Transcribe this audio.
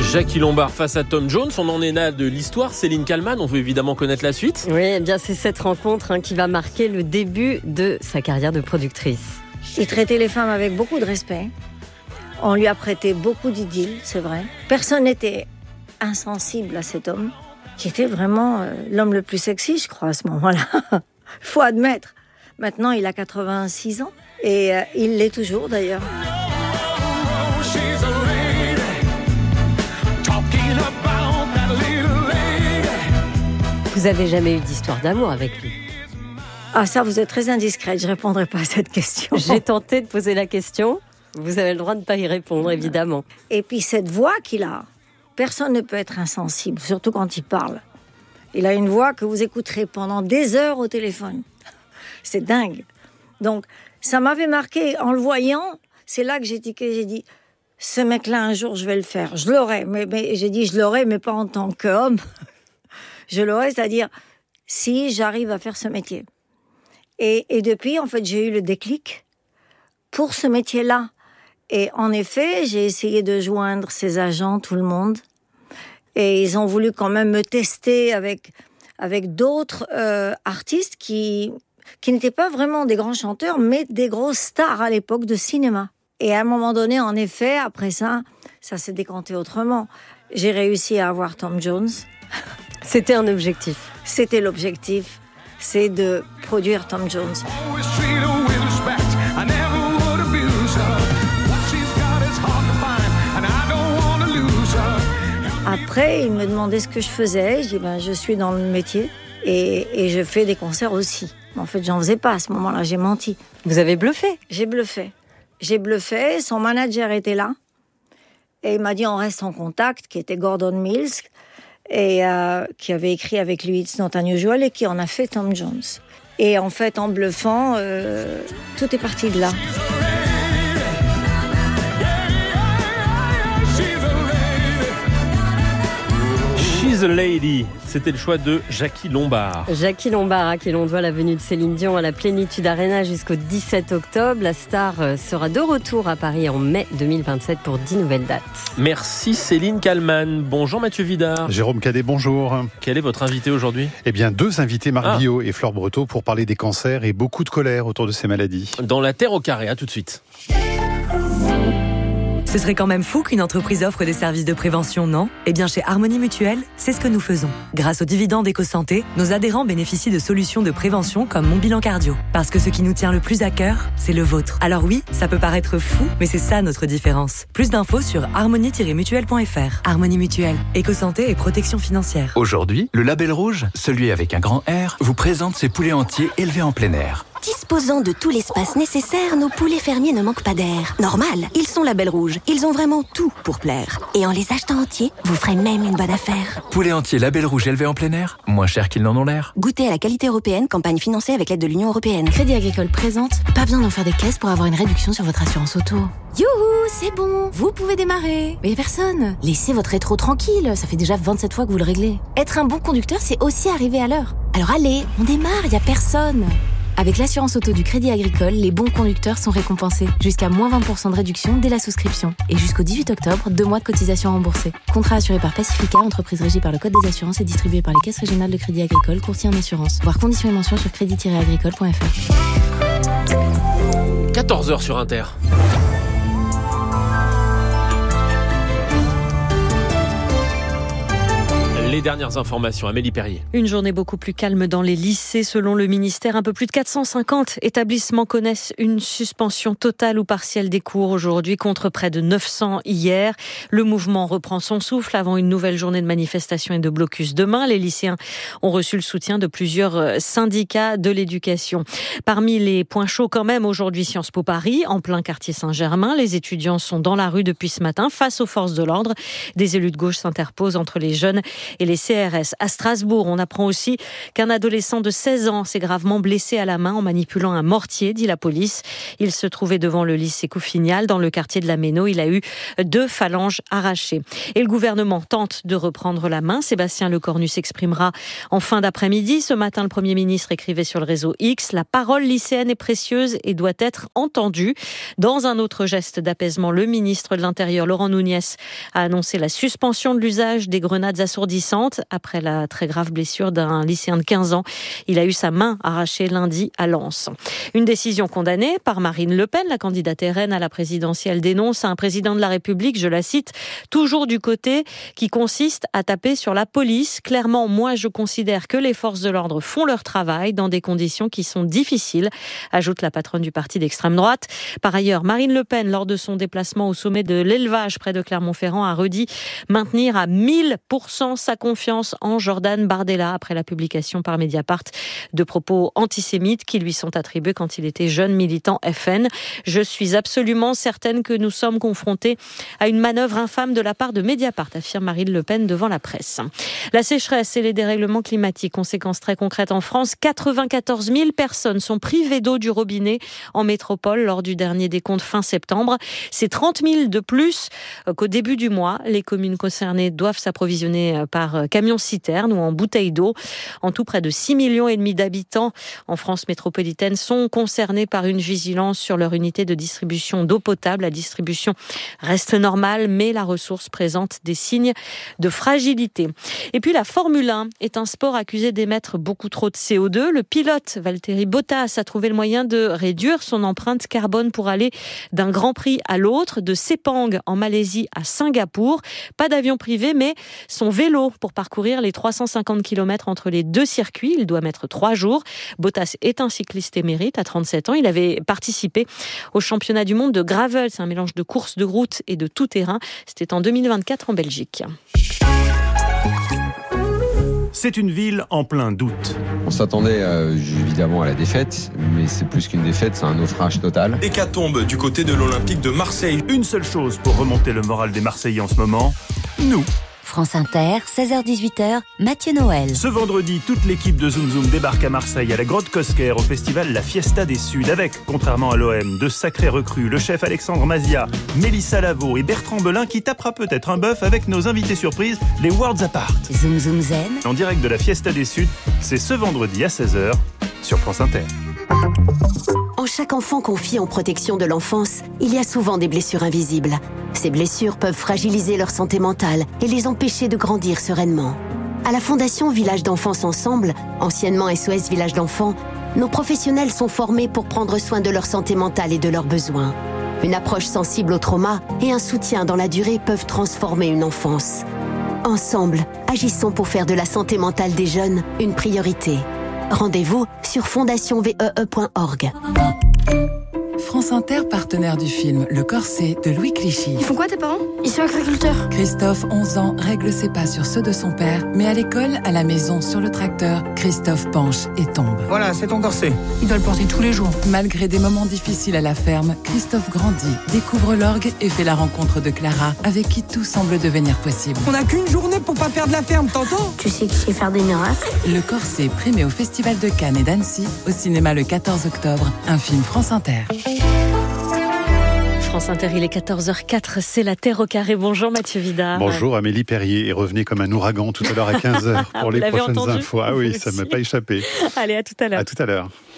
Jackie Lombard face à Tom Jones, on en est là de l'histoire. Céline Kallmann, on veut évidemment connaître la suite. Oui, eh bien c'est cette rencontre qui va marquer le début de sa carrière de productrice. Il traitait les femmes avec beaucoup de respect. On lui a prêté beaucoup d'idylle, c'est vrai. Personne n'était insensible à cet homme, qui était vraiment l'homme le plus sexy, je crois, à ce moment-là. Faut admettre. Maintenant, il a 86 ans et il l'est toujours d'ailleurs. Vous avez jamais eu d'histoire d'amour avec lui? Ah ça, vous êtes très indiscrète, je répondrai pas à cette question. J'ai tenté de poser la question, vous avez le droit de ne pas y répondre, évidemment. Et puis cette voix qu'il a, personne ne peut être insensible, surtout quand il parle. Il a une voix que vous écouterez pendant des heures au téléphone. C'est dingue. Donc, ça m'avait marqué en le voyant, c'est là que j'ai dit, ce mec-là, un jour, je vais le faire. Je l'aurai, mais j'ai dit, je l'aurai, mais pas en tant qu'homme. Je l'aurai, c'est-à-dire, si j'arrive à faire ce métier. Et depuis, en fait, j'ai eu le déclic pour ce métier-là. Et en effet, j'ai essayé de joindre ses agents, tout le monde. Et ils ont voulu quand même me tester avec d'autres artistes qui n'étaient pas vraiment des grands chanteurs, mais des grosses stars à l'époque de cinéma. Et à un moment donné, en effet, après ça s'est décanté autrement. J'ai réussi à avoir Tom Jones. C'était un objectif. C'était l'objectif, c'est de produire Tom Jones. Après, il me demandait ce que je faisais. Je dis, je suis dans le métier et je fais des concerts aussi. En fait, j'en faisais pas à ce moment-là, j'ai menti. Vous avez bluffé? J'ai bluffé, son manager était là. Et il m'a dit, on reste en contact, qui était Gordon Mills, et qui avait écrit avec lui It's Not Unusual et qui en a fait Tom Jones. Et en fait, en bluffant, tout est parti de là. She's a Lady, c'était le choix de Jackie Lombard. Jackie Lombard, à qui l'on doit la venue de Céline Dion à la Plénitude Arena jusqu'au 17 octobre. La star sera de retour à Paris en mai 2027 pour 10 nouvelles dates. Merci Céline Kallmann. Bonjour Mathieu Vidard. Jérôme Cadet, bonjour. Quel est votre invité aujourd'hui? Eh bien, 2 invités, Marc Guillot et Flore Breteau, pour parler des cancers et beaucoup de colère autour de ces maladies. Dans la Terre au carré, à tout de suite. Ce serait quand même fou qu'une entreprise offre des services de prévention, non? Eh bien, chez Harmonie Mutuelle, c'est ce que nous faisons. Grâce aux dividendes EcoSanté, nos adhérents bénéficient de solutions de prévention comme Mon Bilan Cardio. Parce que ce qui nous tient le plus à cœur, c'est le vôtre. Alors oui, ça peut paraître fou, mais c'est ça notre différence. Plus d'infos sur harmonie-mutuelle.fr. Harmonie Mutuelle, EcoSanté et protection financière. Aujourd'hui, le Label Rouge, celui avec un grand R, vous présente ses poulets entiers élevés en plein air. Disposant de tout l'espace nécessaire, nos poulets fermiers ne manquent pas d'air. Normal, ils sont Label Rouge. Ils ont vraiment tout pour plaire. Et en les achetant entiers, vous ferez même une bonne affaire. Poulets entiers Label Rouge élevés en plein air, moins cher qu'ils n'en ont l'air. Goûtez à la qualité européenne, campagne financée avec l'aide de l'Union européenne. Crédit Agricole présente, pas besoin d'en faire des caisses pour avoir une réduction sur votre assurance auto. Youhou, c'est bon, vous pouvez démarrer. Mais personne. Laissez votre rétro tranquille, ça fait déjà 27 fois que vous le réglez. Être un bon conducteur, c'est aussi arriver à l'heure. Alors allez, on démarre, y a personne. Avec l'assurance auto du Crédit Agricole, les bons conducteurs sont récompensés. Jusqu'à moins 20% de réduction dès la souscription. Et jusqu'au 18 octobre, 2 mois de cotisation remboursée. Contrat assuré par Pacifica, entreprise régie par le Code des assurances et distribué par les caisses régionales de Crédit Agricole, courtier en assurance. Voir conditions et mentions sur crédit-agricole.fr. 14h sur Inter. Les dernières informations, Amélie Perrier. Une journée beaucoup plus calme dans les lycées. Selon le ministère, un peu plus de 450 établissements connaissent une suspension totale ou partielle des cours aujourd'hui contre près de 900 hier. Le mouvement reprend son souffle avant une nouvelle journée de manifestation et de blocus demain. Les lycéens ont reçu le soutien de plusieurs syndicats de l'éducation. Parmi les points chauds quand même aujourd'hui, Sciences Po Paris, en plein quartier Saint-Germain. Les étudiants sont dans la rue depuis ce matin face aux forces de l'ordre. Des élus de gauche s'interposent entre les jeunes et les CRS. À Strasbourg, on apprend aussi qu'un adolescent de 16 ans s'est gravement blessé à la main en manipulant un mortier, dit la police. Il se trouvait devant le lycée Couffignal, dans le quartier de la Méno. Il a eu 2 phalanges arrachées. Et le gouvernement tente de reprendre la main. Sébastien Lecornu s'exprimera en fin d'après-midi. Ce matin, le Premier ministre écrivait sur le réseau X: la parole lycéenne est précieuse et doit être entendue. Dans un autre geste d'apaisement, le ministre de l'Intérieur, Laurent Nunez, a annoncé la suspension de l'usage des grenades assourdissantes après la très grave blessure d'un lycéen de 15 ans. Il a eu sa main arrachée lundi à Lens. Une décision condamnée par Marine Le Pen. La candidate RN à la présidentielle dénonce un président de la République, je la cite, toujours du côté qui consiste à taper sur la police. Clairement, moi, je considère que les forces de l'ordre font leur travail dans des conditions qui sont difficiles, ajoute la patronne du parti d'extrême droite. Par ailleurs, Marine Le Pen, lors de son déplacement au sommet de l'élevage près de Clermont-Ferrand, a redit maintenir à 1000% sa confiance en Jordan Bardella après la publication par Mediapart de propos antisémites qui lui sont attribués quand il était jeune militant FN. Je suis absolument certaine que nous sommes confrontés à une manœuvre infâme de la part de Mediapart, affirme Marine Le Pen devant la presse. La sécheresse et les dérèglements climatiques, conséquences très concrètes en France. 94 000 personnes sont privées d'eau du robinet en métropole lors du dernier décompte fin septembre. C'est 30 000 de plus qu'au début du mois. Les communes concernées doivent s'approvisionner par camion-citerne ou en bouteilles d'eau. En tout, près de 6,5 millions d'habitants en France métropolitaine sont concernés par une vigilance sur leur unité de distribution d'eau potable. La distribution reste normale, mais la ressource présente des signes de fragilité. Et puis la Formule 1 est un sport accusé d'émettre beaucoup trop de CO2. Le pilote Valtteri Bottas a trouvé le moyen de réduire son empreinte carbone pour aller d'un Grand Prix à l'autre, de Sepang en Malaisie à Singapour. Pas d'avion privé, mais son vélo pour parcourir les 350 km entre les 2 circuits. Il doit mettre 3 jours. Bottas est un cycliste émérite à 37 ans. Il avait participé au championnat du monde de gravel. C'est un mélange de course de route et de tout-terrain. C'était en 2024 en Belgique. C'est une ville en plein doute. On s'attendait évidemment à la défaite, mais c'est plus qu'une défaite, c'est un naufrage total. Hécatombe du côté de l'Olympique de Marseille. Une seule chose pour remonter le moral des Marseillais en ce moment, nous. France Inter, 16h-18h, Mathieu Noël. Ce vendredi, toute l'équipe de Zoom Zoom débarque à Marseille, à la Grotte Cosquer, au festival La Fiesta des Suds, avec, contrairement à l'OM, de sacrés recrues, le chef Alexandre Mazia, Mélissa Lavo et Bertrand Belin, qui tapera peut-être un bœuf avec nos invités surprises, les Worlds Apart. Zoom Zoom Zen. En direct de la Fiesta des Suds, c'est ce vendredi à 16h, sur France Inter. En chaque enfant confié en protection de l'enfance, il y a souvent des blessures invisibles. Ces blessures peuvent fragiliser leur santé mentale et les empêcher de grandir sereinement. À la Fondation Village d'Enfance Ensemble, anciennement SOS Village d'Enfants, nos professionnels sont formés pour prendre soin de leur santé mentale et de leurs besoins. Une approche sensible au trauma et un soutien dans la durée peuvent transformer une enfance. Ensemble, agissons pour faire de la santé mentale des jeunes une priorité. Rendez-vous sur fondationvee.org. France Inter, partenaire du film Le Corset de Louis Clichy. Ils font quoi tes parents? Ils sont agriculteurs. Christophe, 11 ans, règle ses pas sur ceux de son père, mais à l'école, à la maison, sur le tracteur, Christophe penche et tombe. Voilà, c'est ton corset. Il doit le porter tous les jours. Malgré des moments difficiles à la ferme, Christophe grandit, découvre l'orgue et fait la rencontre de Clara, avec qui tout semble devenir possible. On n'a qu'une journée pour pas perdre la ferme, t'entends? Tu sais qui sait faire des miracles? Le Corset, primé au Festival de Cannes et d'Annecy, au cinéma le 14 octobre, un film France Inter. France Inter, il est 14h04, c'est la Terre au carré. Bonjour Mathieu Vidard. Bonjour Amélie Perrier, et revenez comme un ouragan tout à l'heure à 15h pour les prochaines infos. Ah oui, ça ne m'a pas échappé. Allez, à tout à l'heure. À tout à l'heure.